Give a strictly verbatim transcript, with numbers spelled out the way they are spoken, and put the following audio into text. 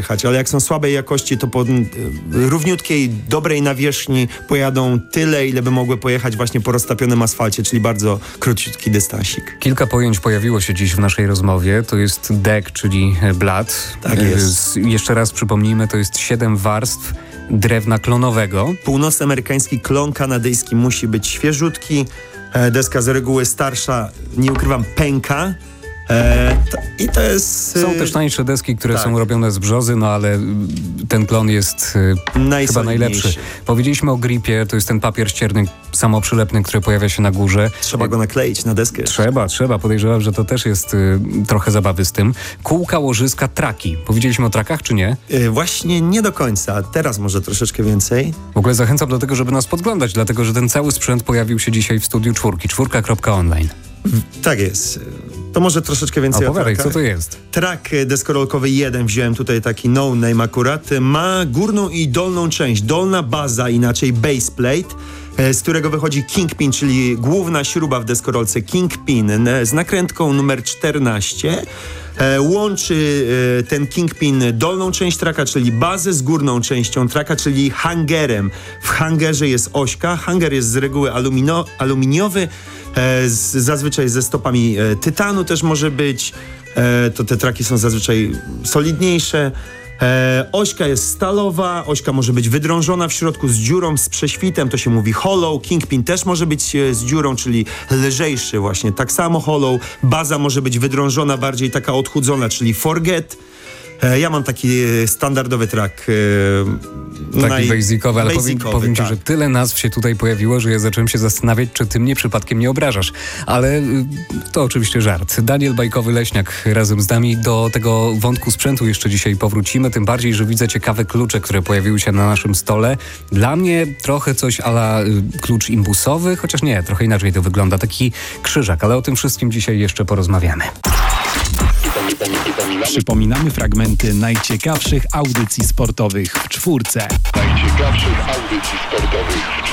pojechać, ale jak są słabej jakości, to po równiutkiej, dobrej nawierzchni pojadą tyle, ile by mogły pojechać właśnie po roztapionym asfalcie, czyli bardzo króciutki dystansik. Kilka pojęć pojawiło się dziś w naszej rozmowie. To jest deck, czyli blat. Tak jest. Jeszcze raz przypomnijmy, to jest siedem warstw drewna klonowego. Północnoamerykański klon kanadyjski musi być świeżutki. Deska z reguły starsza, nie ukrywam, pęka. E, to, I to jest... Są też tańsze deski, które tak. są robione z brzozy, no ale ten klon jest chyba najlepszy. Powiedzieliśmy o gripie, to jest ten papier ścierny samoprzylepny, który pojawia się na górze. Trzeba go nakleić na deskę. Trzeba, trzeba. Podejrzewam, że to też jest y, trochę zabawy z tym. Kółka, łożyska, traki. Powiedzieliśmy o trakach, czy nie? E, właśnie nie do końca. Teraz może troszeczkę więcej. W ogóle zachęcam do tego, żeby nas podglądać, dlatego że ten cały sprzęt pojawił się dzisiaj w studiu czwórki. czwórka kropka online. Tak jest. To może troszeczkę więcej Opowiadaj, o trakach. co to jest? Trak deskorolkowy jeden, wziąłem tutaj taki no name akurat, ma górną i dolną część. Dolna baza, inaczej base plate, z którego wychodzi kingpin, czyli główna śruba w deskorolce, kingpin z nakrętką numer czternaście. Łączy ten kingpin dolną część traka, czyli bazę z górną częścią traka, czyli hangerem. W hangerze jest ośka. Hanger jest z reguły alumino, aluminiowy, z, zazwyczaj ze stopami tytanu też może być. To te traki są zazwyczaj solidniejsze. E, ośka jest stalowa, ośka może być wydrążona w środku z dziurą, z prześwitem, to się mówi hollow. Kingpin też może być e, z dziurą, czyli lżejszy właśnie, tak samo hollow. Baza może być wydrążona, bardziej taka odchudzona, czyli forget. E, ja mam taki standardowy track. E, taki naj... basicowy, ale powiem, powiem ci, tak. że tyle nazw się tutaj pojawiło, że ja zacząłem się zastanawiać, czy ty mnie przypadkiem nie obrażasz. Ale y, to oczywiście żart. Daniel Bajkowy-Leśniak razem z nami. Do tego wątku sprzętu jeszcze dzisiaj powrócimy, tym bardziej, że widzę ciekawe klucze, które pojawiły się na naszym stole. Dla mnie trochę coś a la y, klucz imbusowy, chociaż nie, trochę inaczej to wygląda. Taki krzyżak, ale o tym wszystkim dzisiaj jeszcze porozmawiamy. Przypominamy fragmenty najciekawszych audycji sportowych w czwórce. Najciekawszych audycji sportowych.